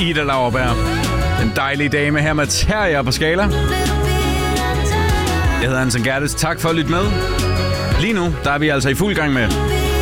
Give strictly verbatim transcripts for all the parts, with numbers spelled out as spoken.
Ida Lauerberg. Den dejlige dame her med Terrier på skala. Jeg hedder Anton Gerdes. Tak for at lytte med. Lige nu, der er vi altså i fuld gang med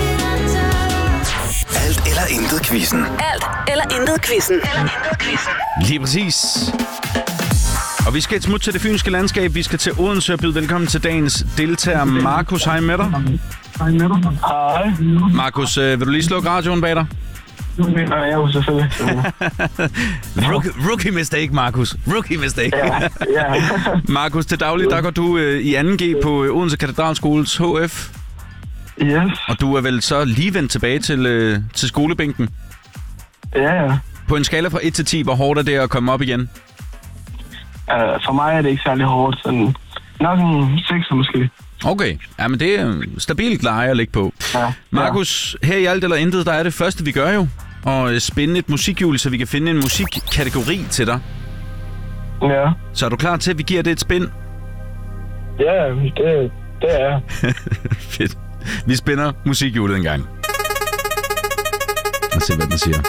Alt eller intet quizzen. Alt eller intet quizzen. Eller intet quizzen. Lige præcis. Og vi skal et smut til det fynske landskab. Vi skal til Odense og byde velkommen til dagens deltager. Markus, hej med dig. Hej med dig. Hej. Markus, øh, vil du lige slukke radioen bag dig? Ja, jeg er jo selvfølgelig. Rookie, rookie mistake, Markus. Rookie mistake. Ja, ja. Markus, til daglig, der går du øh, i anden G på øh, Odense Katedralskoles H F. Yes. Og du er vel så lige vendt tilbage til, øh, til skolebænken? Ja, ja. På en skala fra et til ti, hvor hårdt er det at komme op igen? Uh, for mig er det ikke særlig hårdt. Sådan, nok en sekser måske. Okay, ja, men det er stabilt leje at ligge på. Ja. Markus, her i alt eller intet, der er det første, vi gør jo. Og spænde et musikhjul, så vi kan finde en musikkategori til dig. Ja. Så er du klar til, at vi giver det et spin? Ja, det, det er Fedt. Vi spænder musikhjulet en gang. Lad os se, hvad den siger.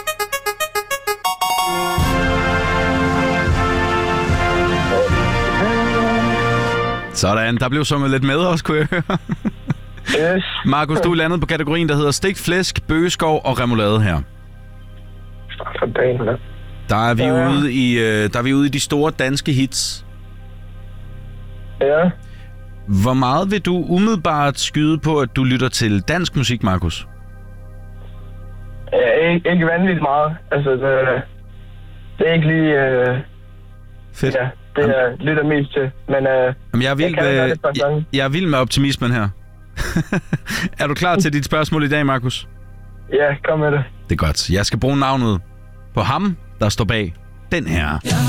Sådan, der blev sunget lidt med også, kunne jeg høre. Yes. Markus, du er landet på kategorien, der hedder stegt flæsk, bøgeskov og remoulade her. For dagen, ja. Der er vi, Ja. ude i, øh, der er vi ude i de store danske hits. Ja. Hvor meget vil du umiddelbart skyde på, at du lytter til dansk musik, Markus? Ja, ikke, ikke vanvittigt meget. Altså, det, det er ikke lige... Øh, Fedt. ja, det jeg lytter mest til. Men øh, Jamen, jeg, er vild jeg kan gøre med, det et par jeg, gange. jeg er vild med optimismen her. Er du klar til dit spørgsmål i dag, Markus? Ja, kom med det. Det er godt. Jeg skal bruge navnet på ham, der står bag den her.